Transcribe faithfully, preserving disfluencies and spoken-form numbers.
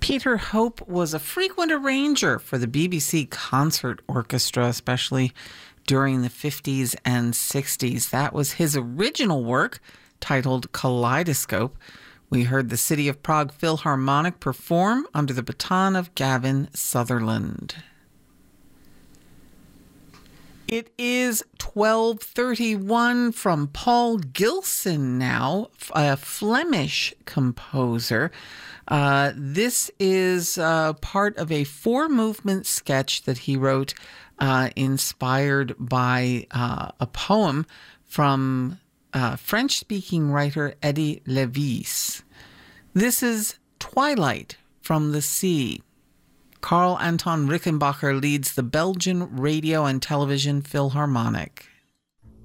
Peter Hope was a frequent arranger for the B B C Concert Orchestra, especially during the fifties and sixties. That was his original work, titled Kaleidoscope. We heard the City of Prague Philharmonic perform under the baton of Gavin Sutherland. It is twelve thirty-one from Paul Gilson now, a Flemish composer. Uh, this is uh, part of a four-movement sketch that he wrote uh, inspired by uh, a poem from uh, French-speaking writer Eddie Levis. This is Twilight from the Sea. Carl Anton Rickenbacher leads the Belgian Radio and Television Philharmonic.